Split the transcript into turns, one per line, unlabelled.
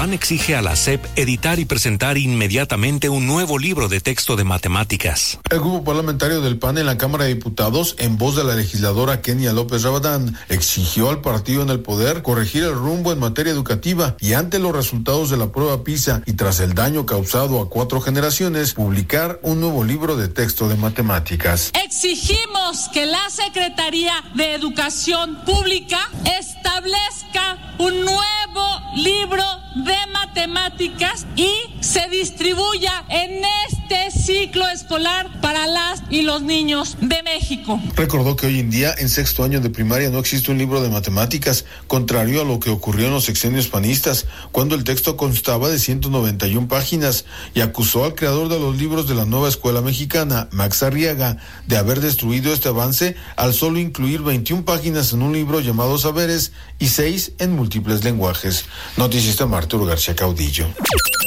PAN exige a la SEP editar y presentar inmediatamente un nuevo libro de texto de matemáticas.
El grupo parlamentario del PAN en la Cámara de Diputados, en voz de la legisladora Kenia López Rabadán, exigió al partido en el poder corregir el rumbo en materia educativa y ante los resultados de la prueba PISA y tras el daño causado a 4 generaciones, publicar un nuevo libro de texto de matemáticas.
Exigimos que la Secretaría de Educación Pública establezca un nuevo libro de matemáticas y se distribuya en este ciclo escolar para las y los niños de México.
Recordó que hoy en día en 6º año de primaria no existe un libro de matemáticas, contrario a lo que ocurrió en los sexenios panistas, cuando el texto constaba de 191 páginas, y acusó al creador de los libros de la nueva escuela mexicana, Max Arriaga, de haber destruido este avance al solo incluir 21 páginas en un libro llamado Saberes y 6 en múltiples lenguajes. Noticista Arturo García Caudillo.